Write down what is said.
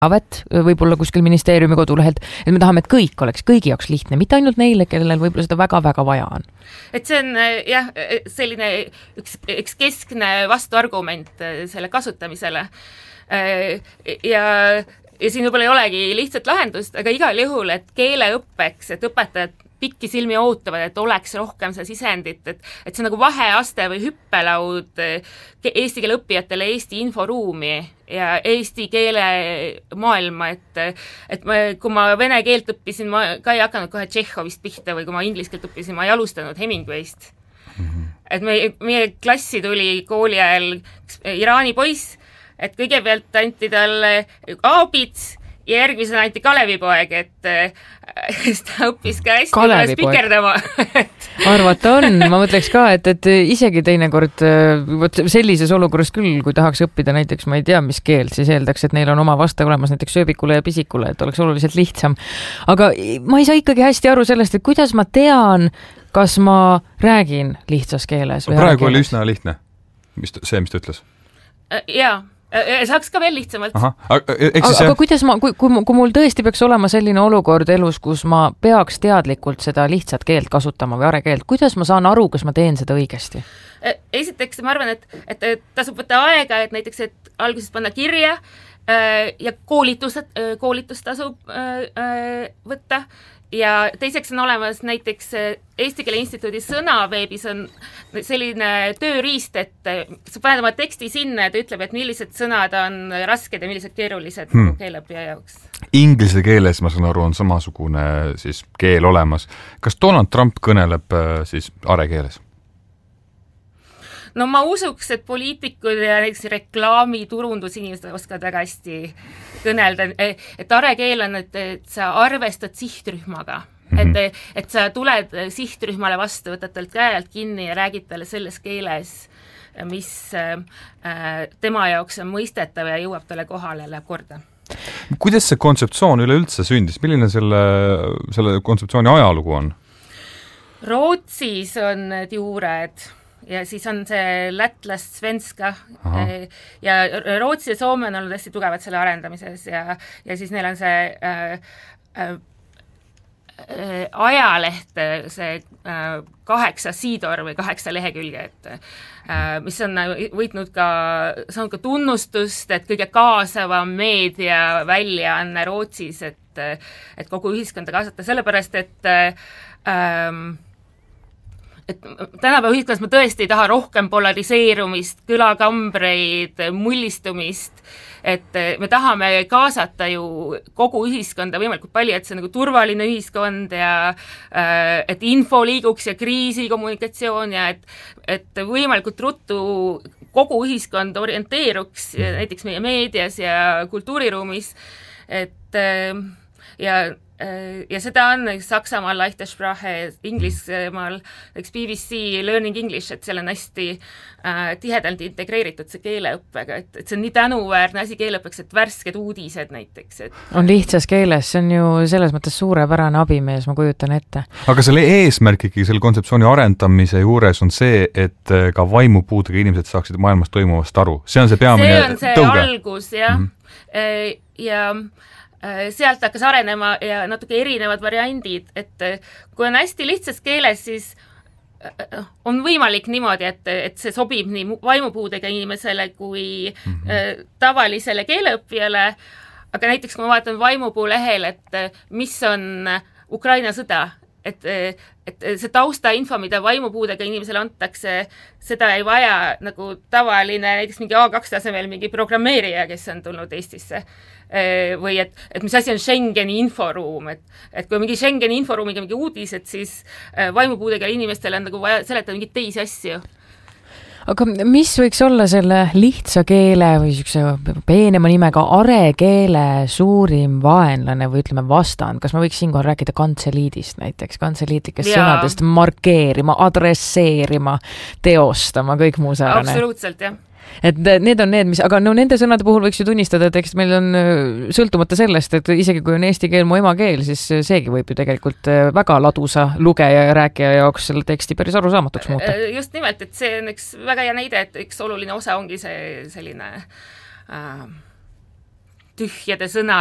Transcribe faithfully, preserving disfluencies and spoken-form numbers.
avet võib-olla kuskil ministeeriumi kodulehelt, et me tahame, et kõik oleks kõigi jaoks lihtne, mitte ainult neile, kellel võib-olla seda väga-väga vaja on. Et see on jah, selline üks, üks keskne vastuargument selle kasutamisele ja, ja siin võib-olla ei olegi lihtsat lahendust, aga igal juhul, et keeleõppeks, et õpetajad pikki silmi ootavad, et oleks rohkem see sisendit, et, et see nagu vaheaste või hüppelaud eesti keele õppijatele Eesti inforuumi ja eesti keele maailma, et, et ma, kui ma vene keelt õppisin, ma ka ei hakanud kohe Tšehhovist pihta või kui ma inglise keelt õppisin, ma ei alustanud Hemingwayst. Mm-hmm. Et me, meie klassi tuli kooli ajal Iraani poiss, et kõigepealt anti talle aabits ja järgmisena anti Kalevipoeg, et ta õppis ka hästi kuidas pikerdama. Arvata on, ma mõtleks ka, et, et isegi teinekord võt, sellises olukorras küll, kui tahaks õppida näiteks, ma ei tea, mis keelt, siis eeldaks, et neil on oma vaste olemas näiteks sööbikule ja pisikule, et oleks oluliselt lihtsam. Aga ma ei saa ikkagi hästi aru sellest, et kuidas ma tean, kas ma räägin lihtsas keeles. Või praegu oli üsna lihtne, mis, see, mis ta ütles. Jaa. Saaks ka veel lihtsamalt. Aha, aga, aga, aga kuidas ma, kui, kui, kui mul tõesti peaks olema selline olukord elus, kus ma peaks teadlikult seda lihtsat keelt kasutama või arekeelt, kuidas ma saan aru, kas ma teen seda õigesti? Esiteks ma arvan, et, et, et tasub võtta aega, et näiteks, et alguses panna kirja ja koolitust, koolitust tasub võtta. Ja teiseks on olemas näiteks Eesti Keele Instituudi sõnaveebis on selline tööriist, et sa paned oma teksti sinna ja ta ütleb, et millised sõnad on rasked ja millised keerulised hmm. keeleõppija jaoks. Inglise keeles, ma saan aru, on samasugune siis keel olemas. Kas Donald Trump kõneleb siis arekeeles? No ma usuks, et poliitikud ja näiteks reklaami turundusinimesed oskavad väga hästi kõnelda, et arekeel on, et, et sa arvestad sihtrühmaga, mm-hmm. et, et sa tuled sihtrühmale vastu, võtad talt käelt kinni ja räägid talle selles keeles, mis äh, tema jaoks on mõistetav ja jõuab talle kohale ja läheb korda. Kuidas see kontseptsioon üleüldse sündis? Milline selle, selle kontseptsiooni ajalugu on? Rootsis on need juured ja siis on see lätlast svenska. Aha. Ja Rootsi ja Soome on olnud hästi tugevad selle arendamises ja, ja siis neil on see äh, äh, ajaleht, see äh, kaheksa siidor või kaheksa lehekülge, et äh, mis on võitnud ka, saanud ka tunnustust, et kõige kaasavam meedia väljaanne Rootsis, et, et kogu ühiskonda kaasata, sellepärast, et äh, et tänapäeva ühiskonnas ma tõesti ei taha rohkem polariseerumist, kõlakambreid, mullistumist, et me tahame kaasata ju kogu ühiskonda võimalikult palju, et see on nagu turvaline ühiskond ja et info liiguks ja kriisikommunikatsioon ja et, et võimalikult ruttu kogu ühiskond orienteeruks näiteks meie meedias ja kultuuriruumis, et ja ja seda on Saksamaal Leichte Sprache, Inglismaal B B C Learning English, et seal on hästi äh, tihedalt integreeritud see keeleõppega, et, et see on nii tänuväärne asi keeleõppeks, et värsked uudised näiteks. Et... on lihtsas keeles, see on ju selles mõttes suurepärane abimees, ma kujutan ette. Aga selle eesmärk ikkagi selle kontseptsiooni arendamise juures on see, et ka vaimupuudega inimesed saaksid maailmas toimuvast aru. See on see peamine tõuge. See on see tõuge. Algus, jah. Mm-hmm. Ja sealt hakkas arenema ja natuke erinevad variandid, et kui on hästi lihtsas keeles, siis on võimalik niimoodi, et, et see sobib nii vaimupuudega inimesele kui mm-hmm. tavalisele keeleõppijale, aga näiteks kui ma vaatan vaimupuu lehel, et mis on Ukraina sõda, et, et see taustainfo, mida vaimupuudega inimesele antakse, seda ei vaja nagu tavaline, näiteks mingi A kaks tasemel mingi programmeerija, kes on tulnud Eestisse. Või et, et mis asi on Schengeni inforuum, et, et kui on mingi Schengeni inforuumiga mingi uudis, et siis vaimupuudega inimestele on nagu vaja seletada mingit teisi asju. Aga mis võiks olla selle lihtsa keele või niisuguse peenema nimega arekeele suurim vaenlane või ütleme vastand? Kas ma võiks siinkohal rääkida kantseliidist näiteks, kantseliitlikest Jaa. sõnadest markeerima, adresseerima, teostama, kõik muu säärane? Absoluutselt, jah. Et need on need, mis, aga no nende sõnade puhul võiks ju tunnistada, et eks meil on sõltumata sellest, et isegi kui on eesti keel mu emakeel, siis seegi võib ju tegelikult väga ladusa lugeja ja rääkija jaoks selle teksti päris arusaamatuks muuta. Just nimelt, et see on üks väga hea näide, et üks oluline osa ongi see selline äh, tühjade sõna